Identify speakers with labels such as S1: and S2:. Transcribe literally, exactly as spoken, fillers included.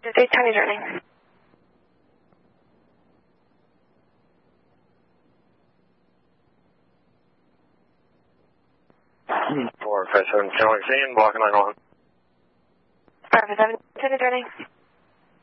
S1: three twenty journey.
S2: four five seven, Galaxy, and blocking line one.
S1: five five seven, twenty journey.